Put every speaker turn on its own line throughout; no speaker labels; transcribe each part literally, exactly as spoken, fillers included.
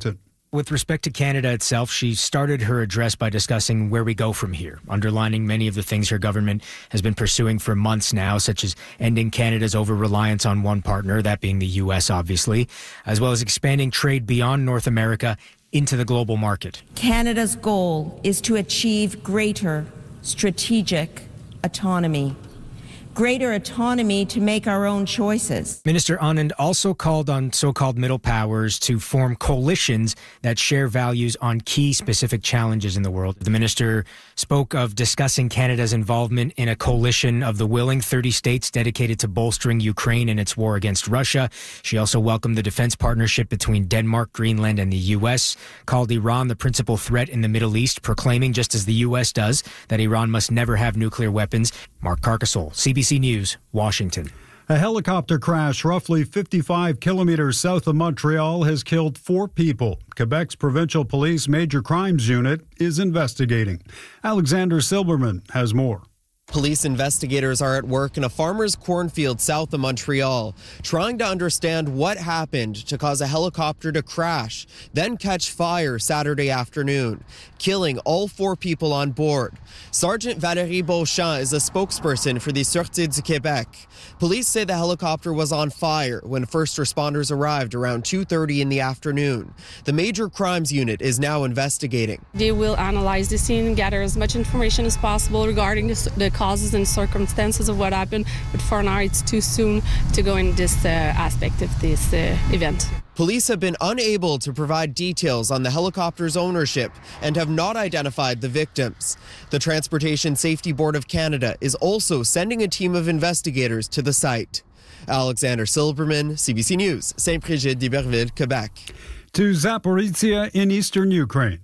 Washington.
With respect to Canada itself, she started her address by discussing where we go from here, underlining many of the things her government has been pursuing for months now, such as ending Canada's over-reliance on one partner, that being the U S, obviously, as well as expanding trade beyond North America into the global market.
Canada's goal is to achieve greater strategic autonomy. Greater autonomy to make our own choices.
Minister Anand also called on so-called middle powers to form coalitions that share values on key specific challenges in the world. The minister spoke of discussing Canada's involvement in a coalition of the willing thirty states dedicated to bolstering Ukraine in its war against Russia. She also welcomed the defense partnership between Denmark, Greenland, and the U S, called Iran the principal threat in the Middle East, proclaiming, just as the U S does, that Iran must never have nuclear weapons. Mark Carcasole, C B C News, Washington.
A helicopter crash roughly fifty-five kilometers south of Montreal has killed four people. Quebec's Provincial Police Major Crimes Unit is investigating. Alexander Silberman has more.
Police investigators are at work in a farmer's cornfield south of Montreal, trying to understand what happened to cause a helicopter to crash, then catch fire Saturday afternoon, killing all four people on board. Sergeant Valérie Beauchamp is a spokesperson for the Sûreté du Québec. Police say the helicopter was on fire when first responders arrived around two thirty in the afternoon. The Major Crimes Unit is now investigating.
They will analyze the scene, gather as much information as possible regarding the, the causes and circumstances of what happened, but for now it's too soon to go in this uh, aspect of this uh, event.
Police have been unable to provide details on the helicopter's ownership and have not identified the victims. The Transportation Safety Board of Canada is also sending a team of investigators to the site. Alexander Silberman, C B C News, Saint-Brigid-d'Iberville, Quebec.
To Zaporizhia in eastern Ukraine.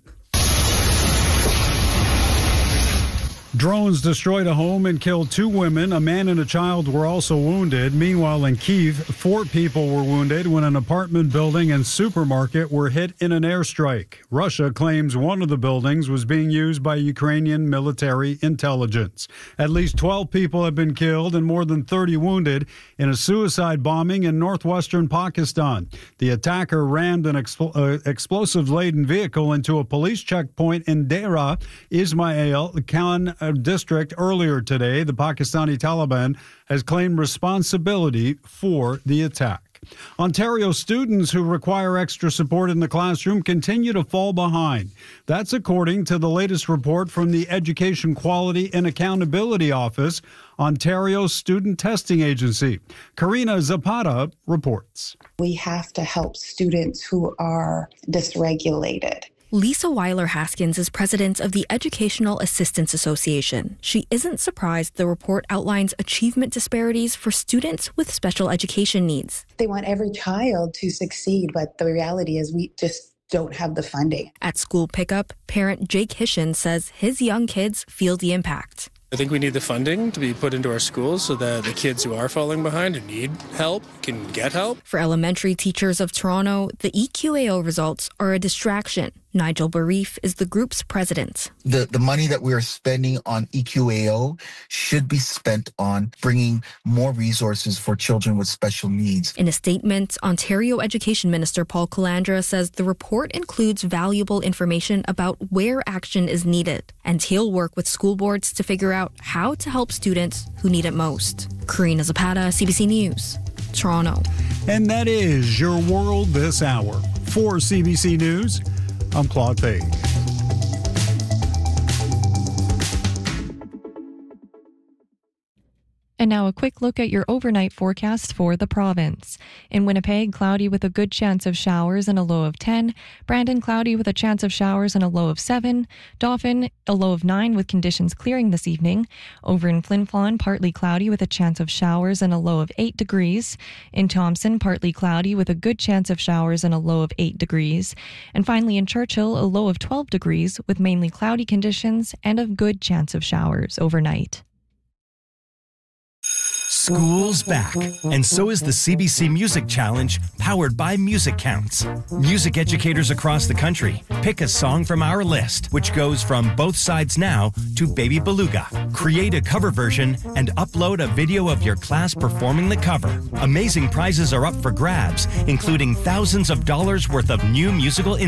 Drones destroyed a home and killed two women. A man and a child were also wounded. Meanwhile, in Kyiv, four people were wounded when an apartment building and supermarket were hit in an airstrike. Russia claims one of the buildings was being used by Ukrainian military intelligence. At least twelve people have been killed and more than thirty wounded in a suicide bombing in northwestern Pakistan. The attacker rammed an expl- uh, explosive-laden vehicle into a police checkpoint in Dera Ismail Khan district earlier today. The Pakistani Taliban has claimed responsibility for the attack. Ontario students who require extra support in the classroom continue to fall behind. That's according to the latest report from the Education Quality and Accountability Office, Ontario's student testing agency. Karina Zapata reports.
We have to help students who are dysregulated.
Lisa Weiler-Haskins is president of the Educational Assistance Association. She isn't surprised the report outlines achievement disparities for students with special education needs.
They want every child to succeed, but the reality is we just don't have the funding.
At school pickup, parent Jake Hishin says his young kids feel the impact.
I think we need the funding to be put into our schools so that the kids who are falling behind and need help can get help.
For elementary teachers of Toronto, the E Q A O results are a distraction. Nigel Barif is the group's president.
The the money that we are spending on E Q A O should be spent on bringing more resources for children with special needs.
In a statement, Ontario Education Minister Paul Calandra says the report includes valuable information about where action is needed, and he'll work with school boards to figure out how to help students who need it most. Karina Zapata, C B C News, Toronto.
And that is your world this hour. For C B C News, I'm Claude Page.
And now a quick look at your overnight forecast for the province. In Winnipeg, cloudy with a good chance of showers and a low of ten. Brandon, cloudy with a chance of showers and a low of seven. Dauphin, a low of nine with conditions clearing this evening. Over in Flin Flon, partly cloudy with a chance of showers and a low of eight degrees. In Thompson, partly cloudy with a good chance of showers and a low of eight degrees. And finally in Churchill, a low of twelve degrees with mainly cloudy conditions and a good chance of showers overnight.
School's back, and so is the C B C Music Challenge, powered by Music Counts. Music educators across the country pick a song from our list, which goes from Both Sides Now to Baby Beluga. Create a cover version and upload a video of your class performing the cover. Amazing prizes are up for grabs, including thousands of dollars worth of new musical